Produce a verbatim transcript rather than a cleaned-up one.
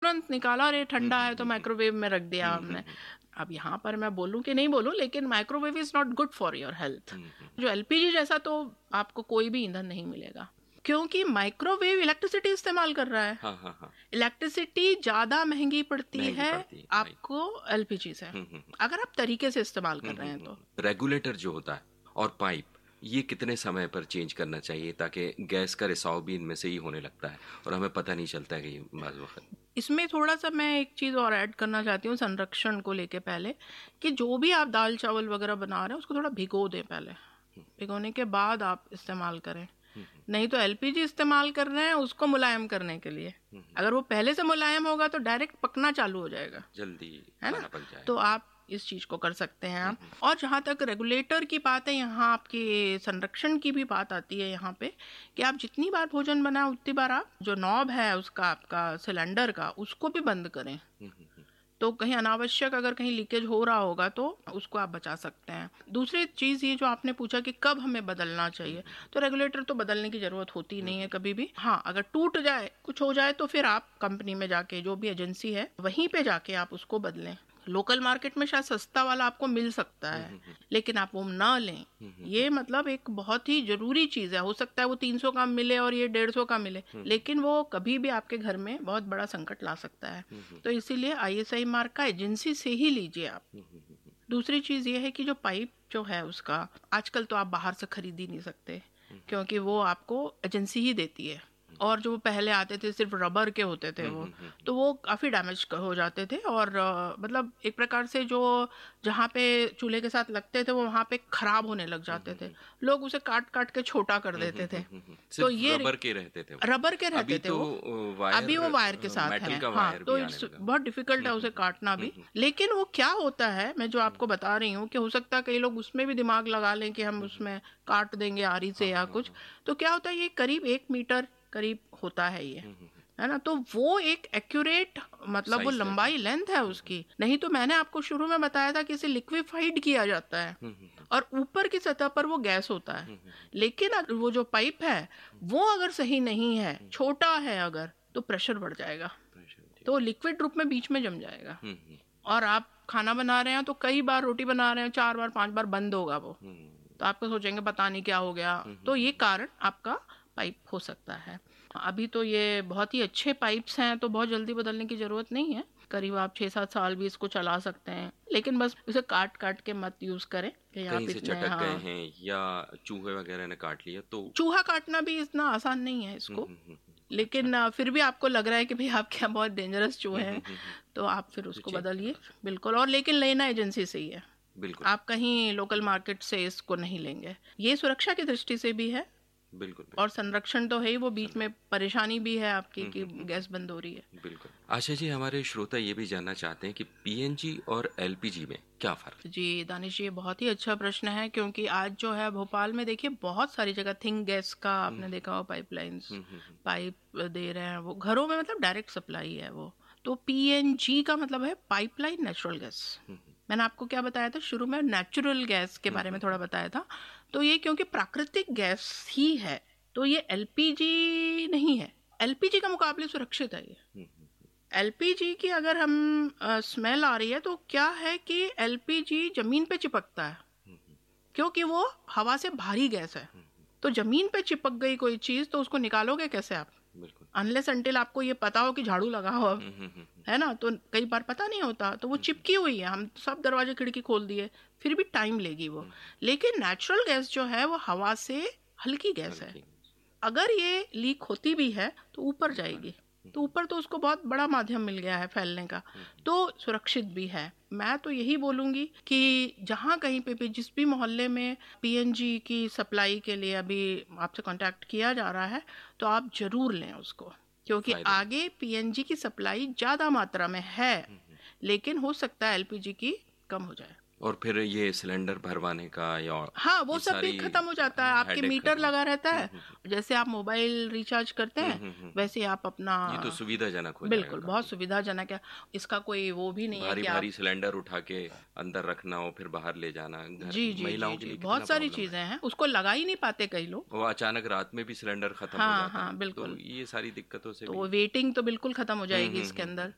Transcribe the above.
तुरंत निकाला, अरे ठंडा है तो माइक्रोवेव में रख दिया हमने। अब यहाँ पर मैं बोलूँ कि नहीं बोलूँ, लेकिन microwave is not good for your health. जो एलपीजी जैसा तो आपको कोई भी ईंधन नहीं मिलेगा, क्योंकि माइक्रोवेव इलेक्ट्रिसिटी इस्तेमाल कर रहा है। हाँ हाँ हाँ। इलेक्ट्रिसिटी ज्यादा महंगी पड़ती महंगी है पड़ती है, आपको एलपीजी से, अगर आप तरीके से इस्तेमाल कर रहे हैं तो। रेगुलेटर जो होता है और पाइप, ये कितने समय पर चेंज करना चाहिए ताकि गैस का रिसाव भी इनमें से ही होने लगता है और हमें पता नहीं चलता है कि बाज़ वक्त। इसमें थोड़ा सा मैं एक चीज़ और ऐड करना चाहती हूँ संरक्षण को लेके पहले, कि जो भी आप दाल चावल वगैरह बना रहे हैं उसको थोड़ा भिगो दें पहले, भिगोने के बाद आप इस्तेमाल करें। नहीं तो एलपीजी इस्तेमाल कर रहे हैं उसको मुलायम करने के लिए, अगर वो पहले से मुलायम होगा तो डायरेक्ट पकना चालू हो जाएगा, जल्दी है ना। पक जाएगा। तो आप इस चीज को कर सकते हैं आप। और जहाँ तक रेगुलेटर की बात है, यहाँ आपकी संरक्षण की भी बात आती है यहाँ पे, कि आप जितनी बार भोजन बनाए उतनी बार आप जो नॉब है उसका, आपका सिलेंडर का, उसको भी बंद करें। तो कहीं अनावश्यक अगर कहीं लीकेज हो रहा होगा तो उसको आप बचा सकते हैं। दूसरी चीज़ ये जो आपने पूछा कि कब हमें बदलना चाहिए, तो रेगुलेटर तो बदलने की ज़रूरत होती नहीं है कभी भी। हाँ, अगर टूट जाए, कुछ हो जाए, तो फिर आप कंपनी में जाके, जो भी एजेंसी है वहीं पे जाके आप उसको बदलें। लोकल मार्केट में शायद सस्ता वाला आपको मिल सकता है, लेकिन आप वो ना लें। ये मतलब एक बहुत ही जरूरी चीज़ है। हो सकता है वो तीन सौ का मिले और ये डेढ़ सौ का मिले, लेकिन वो कभी भी आपके घर में बहुत बड़ा संकट ला सकता है। तो इसीलिए आईएसआई मार्क का एजेंसी से ही लीजिए आप। दूसरी चीज़ ये है कि जो पाइप जो है उसका, आजकल तो आप बाहर से खरीद ही नहीं सकते, क्योंकि वो आपको एजेंसी ही देती है। और जो पहले आते थे सिर्फ रबर के होते थे वो, तो वो काफ़ी डैमेज हो जाते थे, और मतलब एक प्रकार से जो जहाँ पे चूल्हे के साथ लगते थे वो वहाँ पे खराब होने लग जाते थे। लोग उसे काट काट के छोटा कर देते थे। तो ये रबर के रहते थे, रबर के रहते थे वो, अभी वो वायर के साथ है। हाँ, तो बहुत डिफिकल्ट है उसे काटना भी। लेकिन वो क्या होता है, मैं जो आपको बता रही हूँ, कि हो सकता है कई लोग उसमें भी दिमाग लगा लें कि हम उसमें काट देंगे आरी से या कुछ। तो क्या होता है, ये करीब एक मीटर करीब होता है ये, है ना। तो वो एक एक्यूरेट, मतलब वो लंबाई लेंथ है उसकी। नहीं तो मैंने आपको शुरू में बताया था कि इसे लिक्विफाइड किया जाता है और ऊपर की सतह पर वो गैस होता है। लेकिन वो जो पाइप है वो अगर सही नहीं है, छोटा है अगर, तो प्रेशर बढ़ जाएगा, तो लिक्विड रूप में बीच में जम जाएगा। और आप खाना बना रहे हैं तो कई बार रोटी बना रहे हैं, चार बार पांच बार बंद होगा वो, तो आपको सोचेंगे पता नहीं क्या हो गया। तो ये कारण आपका पाइप हो सकता है। अभी तो ये बहुत ही अच्छे पाइप्स हैं, तो बहुत जल्दी बदलने की जरूरत नहीं है। करीब आप छह सात साल भी इसको चला सकते हैं, लेकिन बस इसे काट काट के मत यूज करें कि कहीं से चटक गए हैं या चूहे वगैरह ने काट लिया। तो चूहा काटना भी इतना आसान नहीं है इसको, लेकिन अच्छा। फिर भी आपको लग रहा है कि भाई आपके यहाँ बहुत डेंजरस चूहे हैं, तो आप फिर उसको बदलिए, बिल्कुल। और लेकिन लेना एजेंसी से ही है, बिल्कुल। आप कहीं लोकल मार्केट से इसको नहीं लेंगे। ये सुरक्षा की दृष्टि से भी है, बिल्कुल, बिल्कुल। और संरक्षण तो है ही, वो बीच में परेशानी भी है आपकी कि गैस बंद हो रही है। बिल्कुल। आशा जी, हमारे श्रोता ये भी जानना चाहते हैं कि पीएनजी और एलपीजी में क्या फर्क है? जी दानिश, ये बहुत ही अच्छा प्रश्न है, क्योंकि आज जो है भोपाल में देखिए बहुत सारी जगह थिंक गैस का आपने देखा हो, पाइपलाइंस पाइप दे रहे हैं वो घरों में, मतलब डायरेक्ट सप्लाई है वो। तो पीएनजी का मतलब है पाइपलाइन नेचुरल गैस। मैंने आपको क्या बताया था शुरू में, नेचुरल गैस के बारे में थोड़ा बताया था। तो ये क्योंकि प्राकृतिक गैस ही है, तो ये एलपीजी नहीं है। एलपीजी का मुकाबले सुरक्षित है ये। एलपीजी की अगर हम स्मेल आ रही है तो क्या है कि एलपीजी जमीन पे चिपकता है, क्योंकि वो हवा से भारी गैस है। तो जमीन पे चिपक गई कोई चीज तो उसको निकालोगे कैसे आप? अनलेस अंटिल आपको ये पता हो कि झाड़ू लगा हो, है ना। तो कई बार पता नहीं होता, तो वो चिपकी हुई है, हम सब दरवाजे खिड़की खोल दिए, फिर भी टाइम लेगी वो। लेकिन नेचुरल गैस जो है वो हवा से हल्की गैस है, अगर ये लीक होती भी है तो ऊपर जाएगी, तो ऊपर तो उसको बहुत बड़ा माध्यम मिल गया है फैलने का, तो सुरक्षित भी है। मैं तो यही बोलूंगी कि जहाँ कहीं पे भी, जिस भी मोहल्ले में पीएनजी की सप्लाई के लिए अभी आपसे कांटेक्ट किया जा रहा है, तो आप जरूर लें उसको, क्योंकि आगे पीएनजी की सप्लाई ज्यादा मात्रा में है, लेकिन हो सकता है एलपीजी की कम हो जाए। और फिर ये सिलेंडर भरवाने का या हाँ वो सब भी खत्म हो जाता है, आपके मीटर लगा रहता है, जैसे आप मोबाइल रिचार्ज करते हैं वैसे आप अपना, ये तो सुविधाजनक हो जाएगा। बिल्कुल, बहुत सुविधाजनक है, इसका कोई वो भी नहीं भारी है कि भारी सिलेंडर उठा के अंदर रखना हो फिर बाहर ले जाना। जी जी महिलाओं के लिए बहुत सारी चीजें हैं, उसको लगा ही नहीं पाते कई लोग, वो अचानक रात में भी सिलेंडर खत्म हाँ, हो जाता हाँ, है। बिल्कुल। तो ये सारी दिक्कतों से तो वेटिंग तो बिल्कुल खत्म हो जाएगी इसके अंदर।